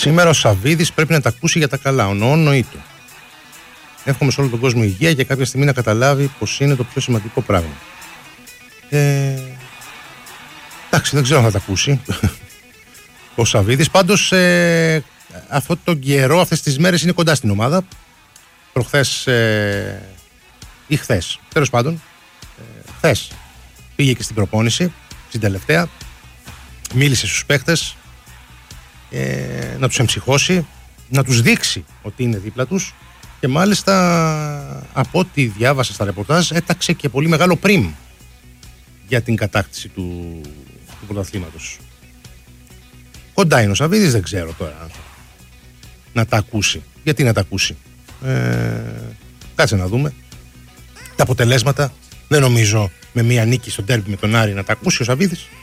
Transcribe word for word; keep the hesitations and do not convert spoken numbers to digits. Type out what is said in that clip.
Σήμερα ο Σαββίδης πρέπει να τα ακούσει για τα καλά. Ο νοόν νοεί του. Εύχομαι σε όλο τον κόσμο υγεία και κάποια στιγμή να καταλάβει πως είναι το πιο σημαντικό πράγμα. Ε, εντάξει, δεν ξέρω αν θα τα ακούσει ο Σαββίδης. Πάντως ε, αυτόν τον καιρό, αυτές τις μέρες είναι κοντά στην ομάδα. Προχθές ε, ή χθες, τέλος πάντων, ε, χθες πήγε και στην προπόνηση, στην τελευταία. Μίλησε στους παίχτες, ε, να τους εμψυχώσει, να τους δείξει ότι είναι δίπλα τους και μάλιστα από ό,τι διάβασα στα ρεπορτάζ έταξε και πολύ μεγάλο πριμ για την κατάκτηση του, του πρωταθλήματος. Κοντά είναι ο Σαββίδης, δεν ξέρω τώρα να τα ακούσει. Γιατί να τα ακούσει. Ε, κάτσε να δούμε τα αποτελέσματα. Δεν νομίζω με μία νίκη στο ντέρμπι με τον Άρη να τα ακούσει ο Σαββίδης.